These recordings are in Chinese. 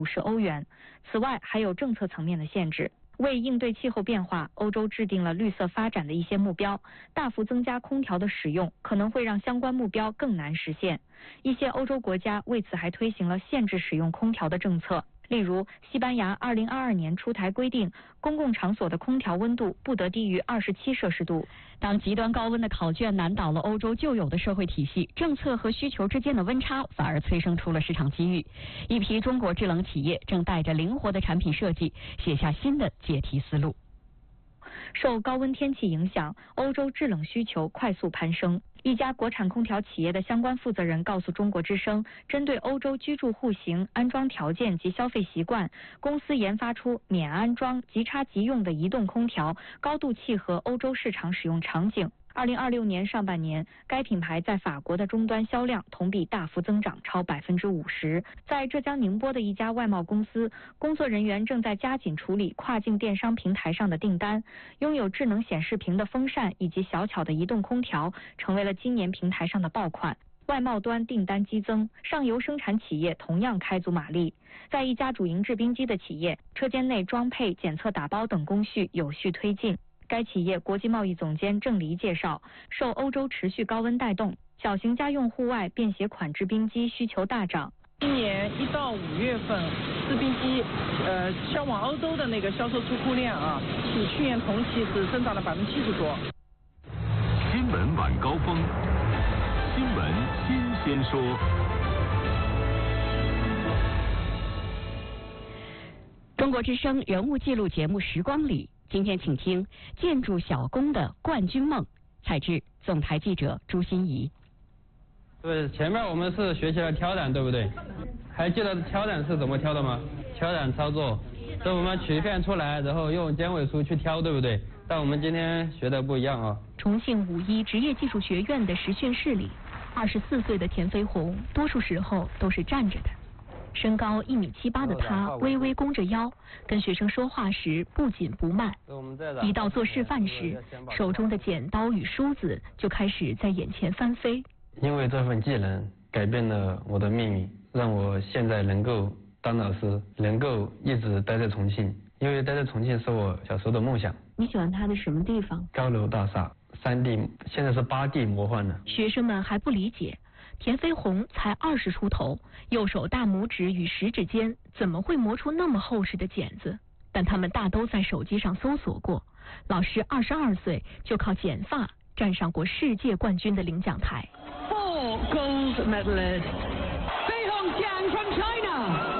50欧元。此外，还有政策层面的限制。为应对气候变化，欧洲制定了绿色发展的一些目标，大幅增加空调的使用，可能会让相关目标更难实现。一些欧洲国家为此还推行了限制使用空调的政策。例如，西班牙2022年出台规定，公共场所的空调温度不得低于27摄氏度。 当极端高温的考卷难倒了欧洲旧有的社会体系，政策和需求之间的温差反而催生出了市场机遇。一批中国制冷企业正带着灵活的产品设计，写下新的解题思路。 受高温天气影响，欧洲制冷需求快速攀升。一家国产空调企业的相关负责人告诉中国之声，针对欧洲居住户型、安装条件及消费习惯，公司研发出免安装、即插即用的移动空调，高度契合欧洲市场使用场景。2026年上半年，该品牌在法国的终端销量同比大幅增长超50%。在浙江宁波的一家外贸公司，工作人员正在加紧处理跨境电商平台上的订单。拥有智能显示屏的风扇以及小巧的移动空调，成为了今年平台上的爆款。外贸端订单激增，上游生产企业同样开足马力。在一家主营制冰机的企业，车间内装配、检测、打包等工序有序推进。该企业国际贸易总监郑黎介绍，受欧洲持续高温带动，小型家用户外便携款制冰机需求大涨。 今年1到5月份，制冰机销往欧洲的那个销售出库量啊，比去年同期是增长了70%多。 新闻晚高峰，新闻新鲜说。 中国之声人物记录节目《时光里》，今天请听建筑小工的冠军梦，采制总台记者朱欣怡。 对，前面我们是学习了挑染，对不对？还记得挑染是怎么挑的吗？挑染操作，这我们取一片出来，然后用尖尾梳去挑，对不对？但我们今天学的不一样啊。 重庆5·1职业技术学院的实训室里，24岁的田飞鸿，多数时候都是站着的。身高1.78米的他微微弓着腰，跟学生说话时不紧不慢。一到做示范时，手中的剪刀与梳子就开始在眼前翻飞。 因为这份技能改变了我的命运，让我现在能够当老师，能够一直待在重庆。因为待在重庆是我小时候的梦想。 你喜欢它的什么地方？ 高楼大厦，3D， 现在是8D 魔幻了。 学生们还不理解，田飞鸿才20出头，右手大拇指与食指间怎么会磨出那么厚实的剪子？但他们大都在手机上搜索过。老师22岁就靠剪发站上过世界冠军的领奖台。 4 gold medalists. Fei Hongjiang from China.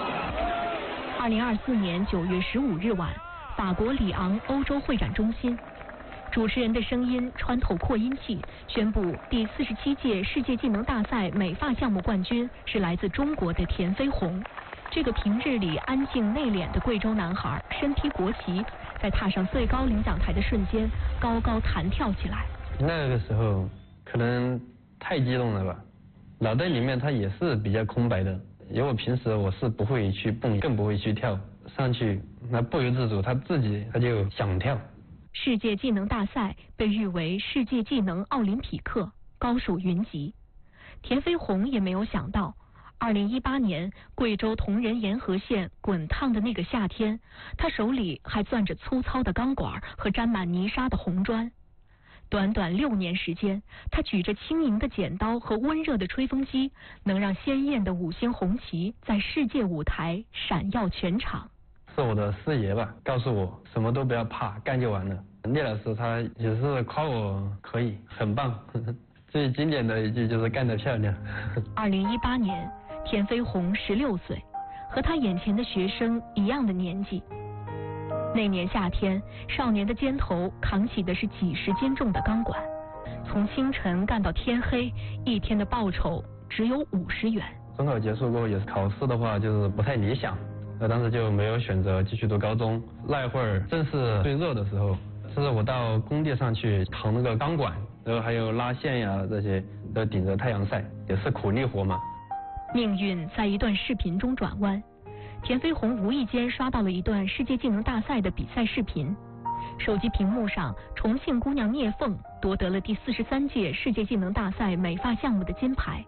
2024年9月15日晚，法国里昂欧洲会展中心，主持人的声音穿透扩音器，宣布第47届世界技能大赛美发项目冠军是来自中国的田飞鸿。这个平日里安静内敛的贵州男孩，身披国旗，在踏上最高领奖台的瞬间，高高弹跳起来。 那个时候可能太激动了吧，脑袋里面它也是比较空白的，因为我平时我是不会去蹦，更不会去跳，上去那不由自主他就想跳。 世界技能大赛被誉为世界技能奥林匹克，高手云集。田飞鸿也没有想到，2018年贵州铜仁沿河县滚烫的那个夏天，他手里还攥着粗糙的钢管和沾满泥沙的红砖。短短6年时间，他举着轻盈的剪刀和温热的吹风机，能让鲜艳的5星红旗在世界舞台闪耀全场。 是我的师爷吧，告诉我什么都不要怕，干就完了。聂老师他也是夸我可以，很棒。最经典的一句就是干得漂亮。 2018年，田飞鸿16岁，和他眼前的学生一样的年纪。那年夏天，少年的肩头扛起的是几十斤重的钢管，从清晨干到天黑，一天的报酬只有50元。 中考结束过后，也是考试的话就是不太理想，当时就没有选择继续读高中。那会儿正是最热的时候，是我到工地上去扛那个钢管，然后还有拉线呀，这些都顶着太阳晒，也是苦力活嘛。 命运在一段视频中转弯，田飞鸿无意间刷到了一段世界技能大赛的比赛视频。手机屏幕上，重庆姑娘聂凤夺得了第43届世界技能大赛美发项目的金牌。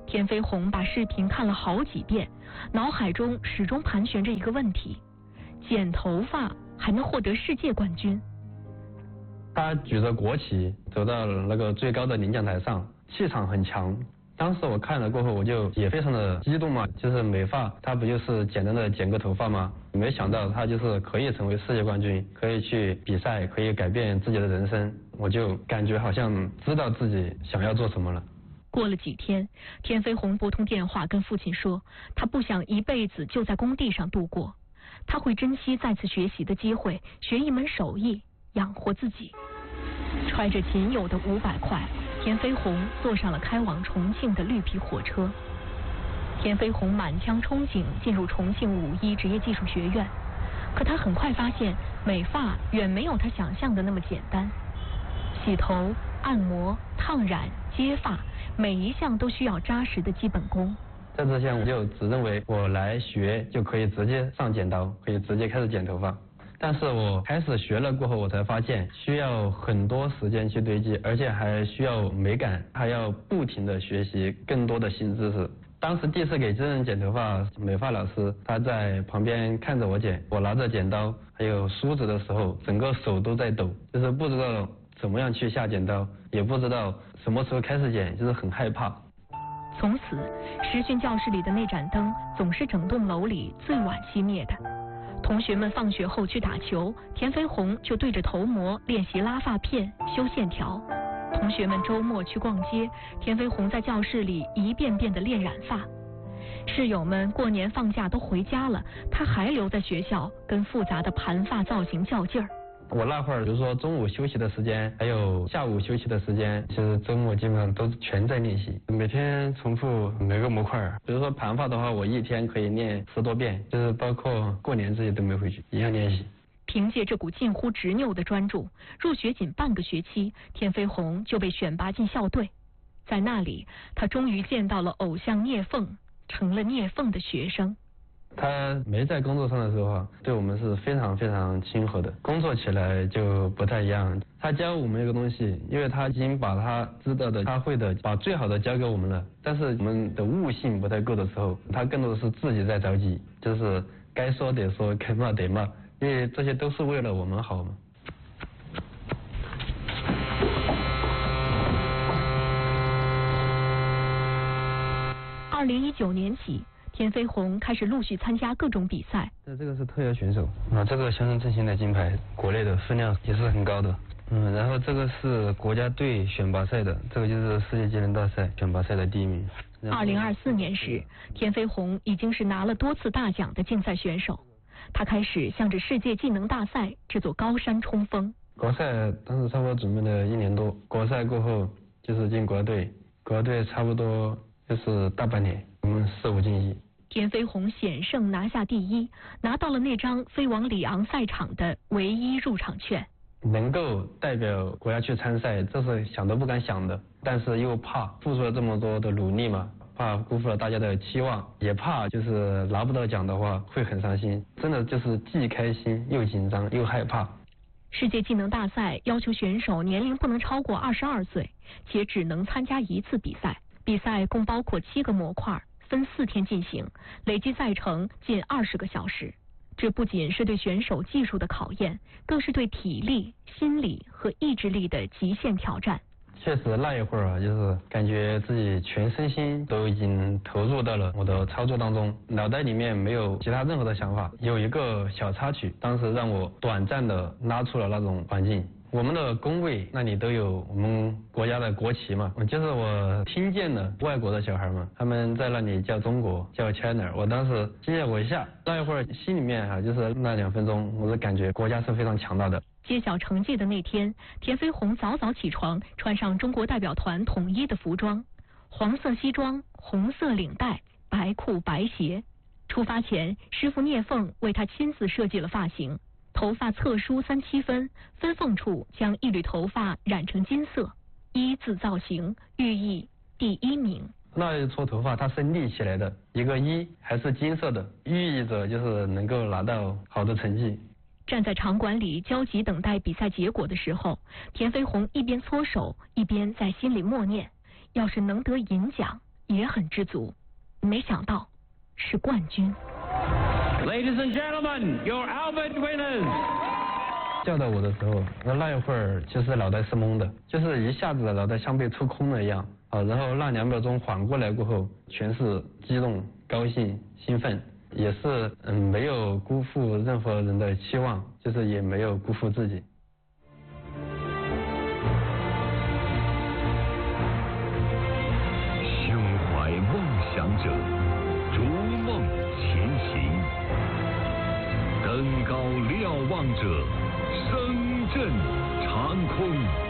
田飞鸿把视频看了好几遍，脑海中始终盘旋着一个问题：剪头发还能获得世界冠军？ 他举着国旗走到了那个最高的领奖台上，气场很强。当时我看了过后，我就也非常的激动嘛，就是美发，它不就是简单的剪个头发吗？没想到他就是可以成为世界冠军，可以去比赛，可以改变自己的人生。我就感觉好像知道自己想要做什么了。 过了几天，田飞鸿拨通电话跟父亲说，他不想一辈子就在工地上度过，他会珍惜再次学习的机会，学一门手艺，养活自己。揣着仅有的500块，田飞鸿坐上了开往重庆的绿皮火车。田飞鸿满腔憧憬进入重庆5·1职业技术学院，可他很快发现美发远没有他想象的那么简单。洗头、按摩、烫染、接发，每一项都需要扎实的基本功。 在之前我就只认为我来学就可以直接上剪刀，可以直接开始剪头发。但是我开始学了过后，我才发现需要很多时间去堆积，而且还需要美感，还要不停的学习更多的新知识。当时第一次给真人剪头发，美发老师他在旁边看着我剪，我拿着剪刀还有梳子的时候，整个手都在抖，就是不知道怎么样去下剪刀，也不知道什么时候开始剪，就是很害怕。 从此，实训教室里的那盏灯总是整栋楼里最晚熄灭的。同学们放学后去打球，田飞鸿就对着头模练习拉发片、修线条。同学们周末去逛街，田飞鸿在教室里一遍遍地练染发。室友们过年放假都回家了，他还留在学校跟复杂的盘发造型较劲儿。 我那会儿，比如说中午休息的时间，还有下午休息的时间，其实周末基本上都全在练习，每天重复每个模块。比如说盘发的话，我一天可以练10多遍，就是包括过年这些都没回去，一样练习。 凭借这股近乎执拗的专注，入学仅半个学期，田飞鸿就被选拔进校队。在那里，他终于见到了偶像聂凤，成了聂凤的学生。 他没在工作上的时候啊，对我们是非常非常亲和的，工作起来就不太一样。他教我们一个东西，因为他已经把他知道的、他会的，把最好的教给我们了。但是我们的悟性不太够的时候，他更多的是自己在着急，就是该说得说，该骂得骂，因为这些都是为了我们好嘛。 2019年起，田飞鸿开始陆续参加各种比赛。 这个是特邀选手啊，这个象征振兴的金牌，国内的分量也是很高的。然后这个是国家队选拔赛的，这个就是世界技能大赛选拔赛的第1名。 2024年时，田飞鸿已经是拿了多次大奖的竞赛选手，他开始向着世界技能大赛这座高山冲锋。 国赛当时差不多准备了1年多，国赛过后就是进国队，国队差不多就是大半年，我们4、5进1。 田飞鸿险胜拿下第1，拿到了那张飞往里昂赛场的唯一入场券。 能够代表国家去参赛，这是想都不敢想的，但是又怕付出了这么多的努力嘛，怕辜负了大家的期望，也怕就是拿不到奖的话会很伤心，真的就是既开心又紧张又害怕。 世界技能大赛要求选手年龄不能超过22岁，且只能参加1次比赛。比赛共包括7个模块，分4天进行，累计赛程近20个小时。这不仅是对选手技术的考验，更是对体力、心理和意志力的极限挑战。 确实那一会儿啊，就是感觉自己全身心都已经投入到了我的操作当中，脑袋里面没有其他任何的想法。有一个小插曲，当时让我短暂的拉出了那种环境。我们的工位那里都有我们国家的国旗嘛，就是我听见了外国的小孩们，他们在那里叫中国，叫 China， 我当时惊讶我一下，那一会儿心里面就是那2分钟，我是感觉国家是非常强大的。 揭晓成绩的那天，田飞鸿早早起床，穿上中国代表团统一的服装，黄色西装、红色领带、白裤白鞋。出发前，师傅聂凤为他亲自设计了发型。头发侧梳3/7分，分缝处将一缕头发染成金色，1字造型，寓意第1名。 那一撮头发它是立起来的，一个1还是金色的，寓意着就是能够拿到好的成绩。 站在场馆里焦急等待比赛结果的时候，田飞鸿一边搓手，一边在心里默念：要是能得银奖， 也很知足，没想到是冠军。 Ladies and gentlemen, your Albert winners. 叫到我的时候，那一会儿其实脑袋是懵的，就是一下子脑袋像被抽空了一样啊。然后那2秒钟缓过来过后，全是激动、高兴、兴奋，也是没有辜负任何人的期望，就是也没有辜负自己。 胸怀梦想者，逐梦前行；登高瞭望者，声震长空。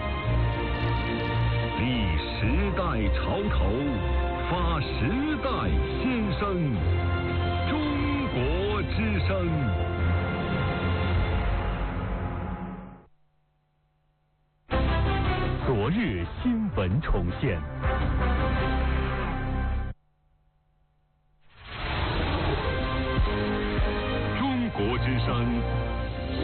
立时代潮头，发时代先声。中国之声。昨日新闻重现。中国之声